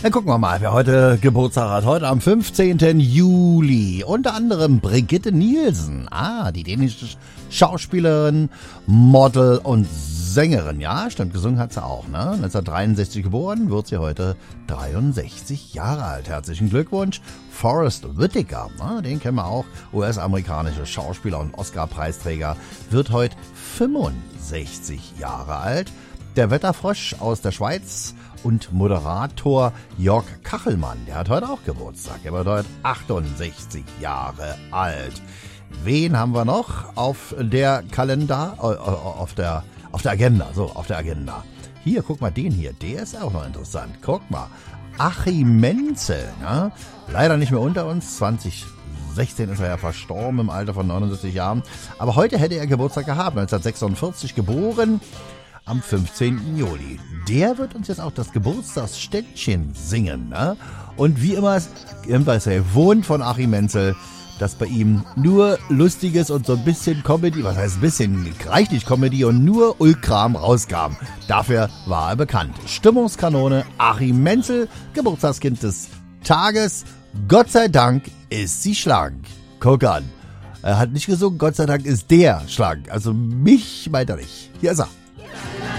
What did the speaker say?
Dann gucken wir mal, wer heute Geburtstag hat. Heute am 15. Juli. Unter anderem Brigitte Nielsen. Die dänische Schauspielerin, Model und Sängerin. Ja, stimmt, gesungen hat sie auch, ne? 1963 geboren, wird sie heute 63 Jahre alt. Herzlichen Glückwunsch. Forrest Whitaker, ne? Den kennen wir auch. US-amerikanischer Schauspieler und Oscar-Preisträger, wird heute 65 Jahre alt. Der Wetterfrosch aus der Schweiz und Moderator Jörg Kachelmann, der hat heute auch Geburtstag. Er wird heute 68 Jahre alt. Wen haben wir noch auf der Kalender, auf der Agenda, auf der Agenda. Hier, guck mal den hier, der ist auch noch interessant. Guck mal, Achim Menzel, ne? Leider nicht mehr unter uns, 2016 ist er ja verstorben im Alter von 79 Jahren. Aber heute hätte er Geburtstag gehabt, 1946 geboren, am 15. Juli. Der wird uns jetzt auch das Geburtstagsständchen singen, ne? Und wie immer, ist er gewohnt von Achim Menzel, dass bei ihm nur Lustiges und so ein bisschen Comedy, was heißt ein bisschen, reichlich Comedy und nur Ulkram rauskam. Dafür war er bekannt. Stimmungskanone Achim Menzel, Geburtstagskind des Tages. Gott sei Dank ist sie schlank. Guck an. Er hat nicht gesungen, Gott sei Dank ist der schlank. Also mich meint er nicht. Hier ist er.